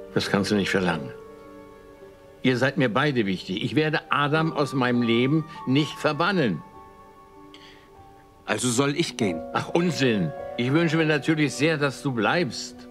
Das kannst du nicht verlangen. Ihr seid mir beide wichtig. Ich werde Adam aus meinem Leben nicht verbannen. Also soll ich gehen? Ach, Unsinn. Ich wünsche mir natürlich sehr, dass du bleibst.